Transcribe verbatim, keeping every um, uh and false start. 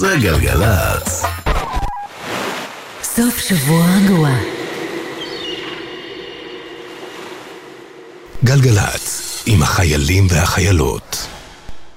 זה גלגלצ. סוף שבוע רגוע. גלגלצ, עם החיילים והחיילות.